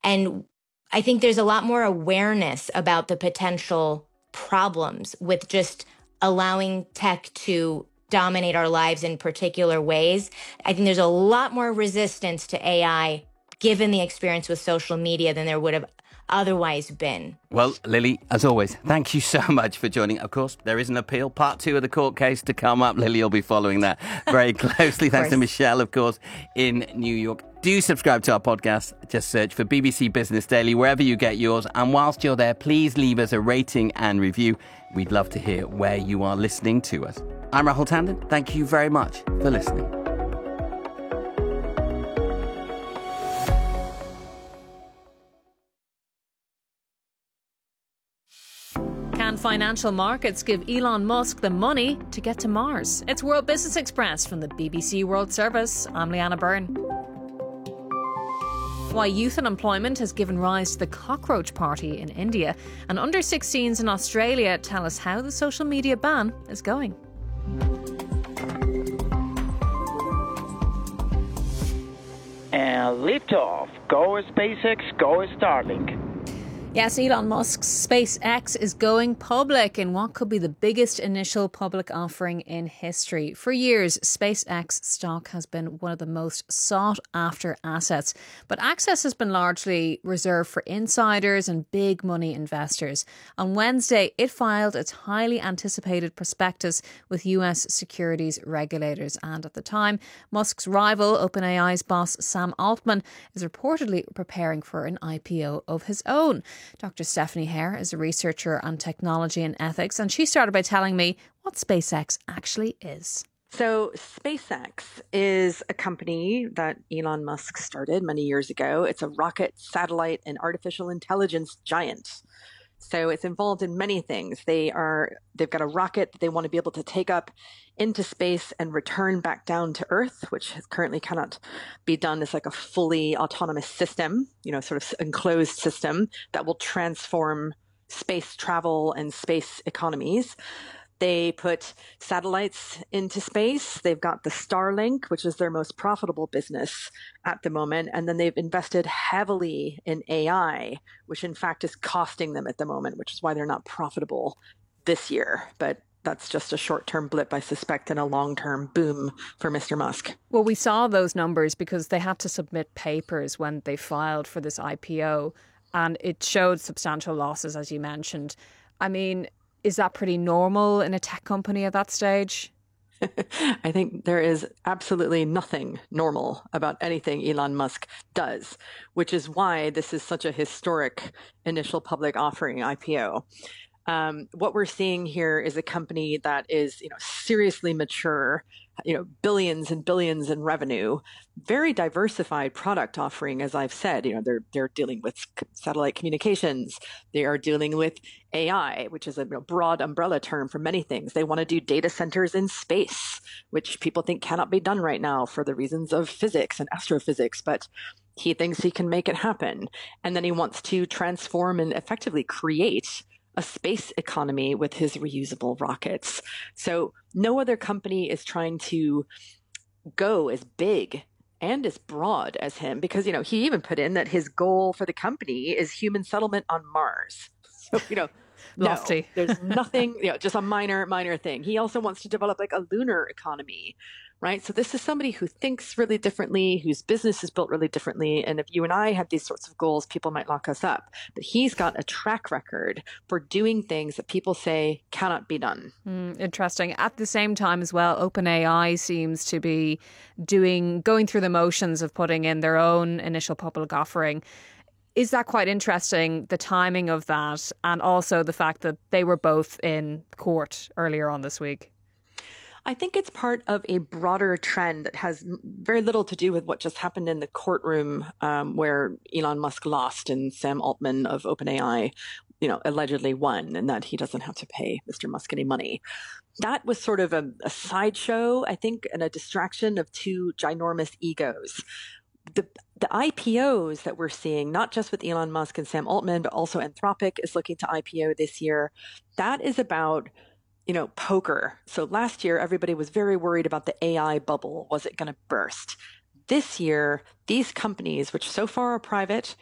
And I think there's a lot more awareness about the potential problems with just allowing tech to dominate our lives in particular ways. I think there's a lot more resistance to AI given the experience with social media than there would have otherwise been. Well, Lily, as always, thank you so much for joining. Of course, there is an appeal, part 2 of the court case to come up. Lily will be following that very closely. Thanks to Michelle, of course, in New York. Do subscribe to our podcast. Just search for BBC Business Daily wherever you get yours. And whilst you're there, please leave us a rating and review. We'd love to hear where you are listening to us. I'm Rahul Tandon. Thank you very much for listening. Can financial markets give Elon Musk the money to get to Mars? It's World Business Express from the BBC World Service. I'm Leanna Byrne. Why youth unemployment has given rise to the cockroach party in India, and under-16s in Australia tell us how the social media ban is going. And liftoff. Go SpaceX, go Starlink. Yes, Elon Musk's SpaceX is going public in what could be the biggest initial public offering in history. For years, SpaceX stock has been one of the most sought-after assets, but access has been largely reserved for insiders and big money investors. On Wednesday, it filed its highly anticipated prospectus with US securities regulators, and at the time, Musk's rival, OpenAI's boss Sam Altman, is reportedly preparing for an IPO of his own. Dr. Stephanie Hare is a researcher on technology and ethics, and she started by telling me what SpaceX actually is. So SpaceX is a company that Elon Musk started many years ago. It's a rocket, satellite, and artificial intelligence giant. So it's involved in many things. They've got a rocket that they want to be able to take up into space and return back down to Earth, which currently cannot be done. It's like a fully autonomous system, sort of enclosed system that will transform space travel and space economies. They put satellites into space. They've got the Starlink, which is their most profitable business at the moment. And then they've invested heavily in AI, which in fact is costing them at the moment, which is why they're not profitable this year. But that's just a short-term blip, I suspect, and a long-term boom for Mr. Musk. Well, we saw those numbers because they had to submit papers when they filed for this IPO, and it showed substantial losses, as you mentioned. I mean, is that pretty normal in a tech company at that stage? I think there is absolutely nothing normal about anything Elon Musk does, which is why this is such a historic initial public offering IPO. What we're seeing here is a company that is, seriously mature, billions and billions in revenue, very diversified product offering. As I've said, they're dealing with satellite communications. They are dealing with AI, which is a broad umbrella term for many things. They want to do data centers in space, which people think cannot be done right now for the reasons of physics and astrophysics, but he thinks he can make it happen. And then he wants to transform and effectively create a space economy with his reusable rockets. So no other company is trying to go as big and as broad as him, because, he even put in that his goal for the company is human settlement on Mars. So, lofty. No, there's nothing, just a minor thing. He also wants to develop like a lunar economy, right? So this is somebody who thinks really differently, whose business is built really differently. And if you and I had these sorts of goals, people might lock us up. But he's got a track record for doing things that people say cannot be done. Interesting. At the same time as well, OpenAI seems to be going through the motions of putting in their own initial public offering. Is that quite interesting, the timing of that, and also the fact that they were both in court earlier on this week? I think it's part of a broader trend that has very little to do with what just happened in the courtroom where Elon Musk lost and Sam Altman of OpenAI, allegedly won, and that he doesn't have to pay Mr. Musk any money. That was sort of a sideshow, I think, and a distraction of two ginormous egos. The IPOs that we're seeing, not just with Elon Musk and Sam Altman, but also Anthropic is looking to IPO this year. That is about poker. So last year, everybody was very worried about the AI bubble. Was it going to burst? This year, these companies, which so far are private,